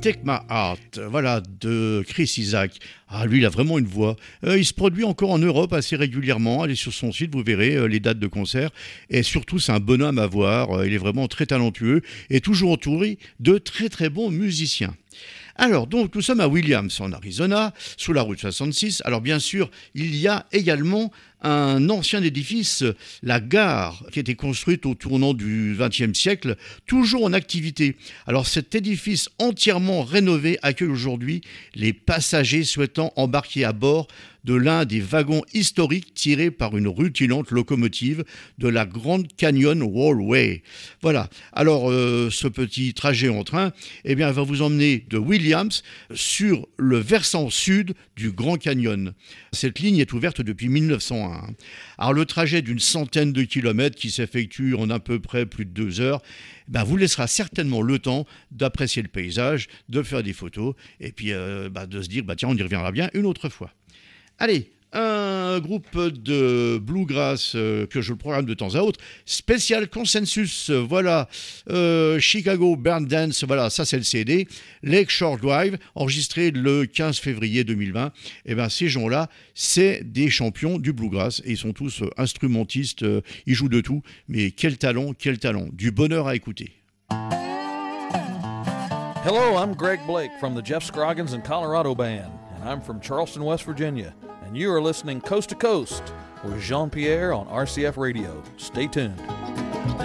Take My Heart, voilà, de Chris Isaak. Ah, lui, il a vraiment une voix. Il se produit encore en Europe assez régulièrement. Allez sur son site, vous verrez les dates de concert. Et surtout, c'est un bonhomme à voir. Il est vraiment très talentueux et toujours entouré de très très bons musiciens. Alors, donc, nous sommes à Williams, en Arizona, sous la route 66. Alors, bien sûr, il y a également un ancien édifice, la gare, qui a été construite au tournant du XXe siècle, toujours en activité. Alors, cet édifice entièrement rénové accueille aujourd'hui les passagers souhaitant embarquer à bord de l'un des wagons historiques tirés par une rutilante locomotive de la Grand Canyon Railway. Voilà. Alors, ce petit trajet en train, eh bien, va vous emmener de Williams sur le versant sud du Grand Canyon. Cette ligne est ouverte depuis 1901. Alors, le trajet d'une centaine de kilomètres qui s'effectue en à peu près plus de 2 heures, vous laissera certainement le temps d'apprécier le paysage, de faire des photos et puis de se dire, tiens, on y reviendra bien une autre fois. Allez, un groupe de bluegrass que je programme de temps à autre, Special Consensus, voilà, Chicago Burn Dance, voilà, ça c'est le CD, Lake Shore Drive, enregistré le 15 février 2020, ces gens-là, c'est des champions du bluegrass, et ils sont tous instrumentistes, ils jouent de tout, mais quel talent, du bonheur à écouter. Hello, I'm Greg Blake from the Jeff Scroggins and Colorado Band, and I'm from Charleston, West Virginia. And you are listening Coast to Coast with Jean-Pierre on RCF Radio. Stay tuned.